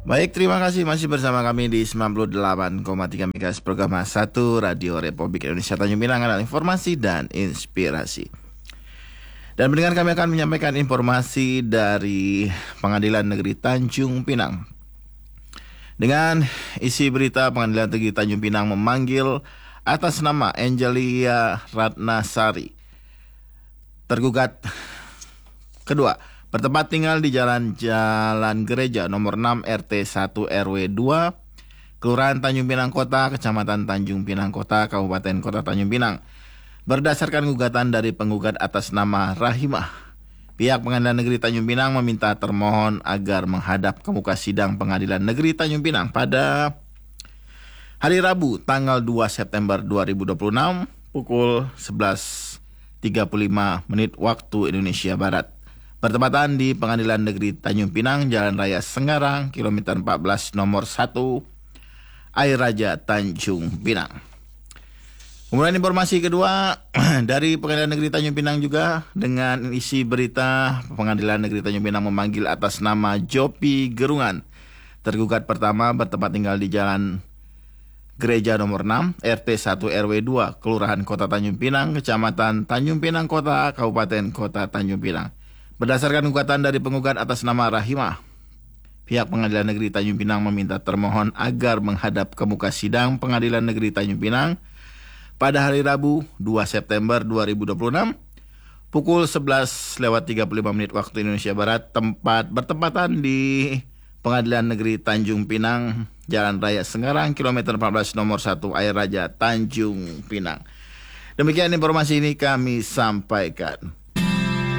Baik, terima kasih masih bersama kami di 98,3 MHz program 1 Radio Republik Indonesia Tanjung Pinang, adalah informasi dan inspirasi. Dan pendengar, kami akan menyampaikan informasi dari Pengadilan Negeri Tanjung Pinang. Dengan isi berita, Pengadilan Negeri Tanjung Pinang memanggil atas nama Angelia Ratnasari, tergugat kedua, bertempat tinggal di Jalan Gereja nomor 6 RT 1 RW 2 Kelurahan Tanjung Pinang Kota, Kecamatan Tanjung Pinang Kota, Kabupaten Kota Tanjung Pinang. Berdasarkan gugatan dari penggugat atas nama Rahimah, pihak Pengadilan Negeri Tanjung Pinang meminta termohon agar menghadap ke muka sidang Pengadilan Negeri Tanjung Pinang pada hari Rabu tanggal 2 September 2026 pukul 11.35 waktu Indonesia Barat. Bertepatan di Pengadilan Negeri Tanjung Pinang, Jalan Raya Senggarang, kilometer 14 nomor 1, Air Raja, Tanjung Pinang. Kemudian informasi kedua dari Pengadilan Negeri Tanjung Pinang juga dengan isi berita, Pengadilan Negeri Tanjung Pinang memanggil atas nama Jopi Gerungan, tergugat pertama, bertempat tinggal di Jalan Gereja nomor 6 RT 1 RW 2 Kelurahan Kota Tanjung Pinang, Kecamatan Tanjung Pinang Kota, Kabupaten Kota Tanjung Pinang. Berdasarkan gugatan dari penggugat atas nama Rahimah, pihak Pengadilan Negeri Tanjung Pinang meminta termohon agar menghadap ke muka sidang Pengadilan Negeri Tanjung Pinang pada hari Rabu 2 September 2026 pukul 11.35 waktu Indonesia Barat, tempat bertempatan di Pengadilan Negeri Tanjung Pinang, Jalan Raya Senggarang, kilometer 14 nomor 1, Air Raja, Tanjung Pinang. Demikian informasi ini kami sampaikan.